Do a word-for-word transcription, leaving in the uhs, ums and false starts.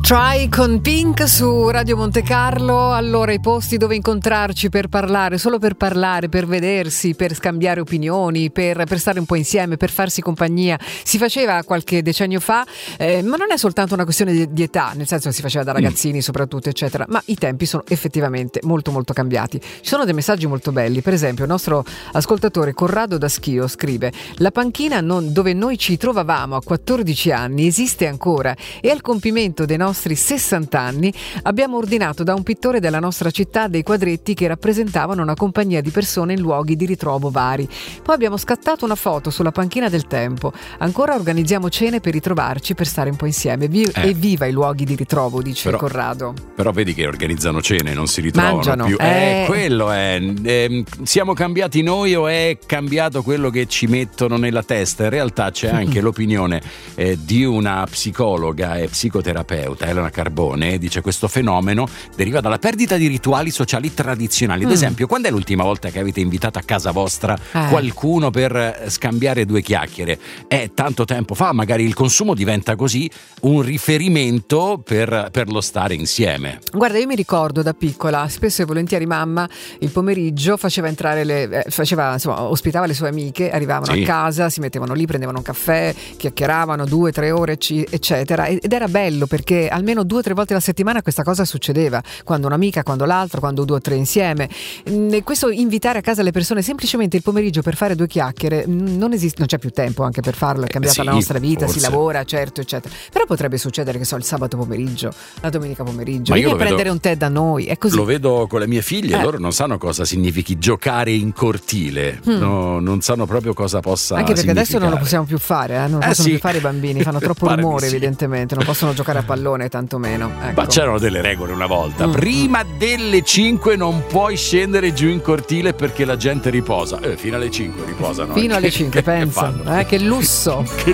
Try con Pink su Radio Monte Carlo. Allora, i posti dove incontrarci per parlare, solo per parlare, per vedersi, per scambiare opinioni, per, per stare un po' insieme, per farsi compagnia, si faceva qualche decennio fa, eh, ma non è soltanto una questione di, di età, nel senso che si faceva da ragazzini soprattutto, eccetera, ma i tempi sono effettivamente molto molto cambiati. Ci sono dei messaggi molto belli, per esempio il nostro ascoltatore Corrado da Schio scrive: la panchina non, dove noi ci trovavamo a quattordici anni esiste ancora e al compimento dei nostri sessanta anni abbiamo ordinato da un pittore della nostra città dei quadretti che rappresentavano una compagnia di persone in luoghi di ritrovo vari. Poi abbiamo scattato una foto sulla panchina del tempo. Ancora organizziamo cene per ritrovarci, per stare un po' insieme. Vi- eh. Evviva i luoghi di ritrovo, dice però, Corrado. Però vedi che organizzano cene, non si ritrovano Mangiano. più. Eh. Eh, quello è. Eh, siamo cambiati noi o è cambiato quello che ci mettono nella testa? In realtà c'è anche l'opinione eh, di una psicologa e psicoterapeuta, Elena Carbone, dice: questo fenomeno deriva dalla perdita di rituali sociali tradizionali. Ad mm. esempio, quando è l'ultima volta che avete invitato a casa vostra eh. qualcuno per scambiare due chiacchiere? È tanto tempo fa, magari il consumo diventa così un riferimento per, per lo stare insieme. Guarda, io mi ricordo da piccola, spesso e volentieri mamma il pomeriggio faceva entrare le, eh, faceva, insomma, ospitava le sue amiche, arrivavano sì. a casa, si mettevano lì, prendevano un caffè, chiacchieravano due, tre ore, eccetera, ed era bello perché almeno due o tre volte alla settimana questa cosa succedeva, quando un'amica, quando l'altra, quando due o tre insieme. E questo invitare a casa le persone semplicemente il pomeriggio per fare due chiacchiere non esiste, non c'è più tempo anche per farlo, è cambiata eh sì, la nostra vita, forse. Si lavora, certo, eccetera. Però potrebbe succedere, che so, il sabato pomeriggio, la domenica pomeriggio, vieni a prendere un tè da noi, è così. Lo vedo con le mie figlie, eh. loro non sanno cosa significhi giocare in cortile, mm. no, non sanno proprio cosa possa anche perché adesso non lo significare. possiamo più fare, eh? non lo eh possono sì. più fare i bambini, fanno troppo rumore sì. evidentemente, non possono giocare a pallone tantomeno. Ecco. Ma c'erano delle regole una volta. Mm. Prima delle cinque non puoi scendere giù in cortile perché la gente riposa. Eh, fino alle cinque riposano. Fino anche. alle cinque, pensa. Che, eh, che lusso. Che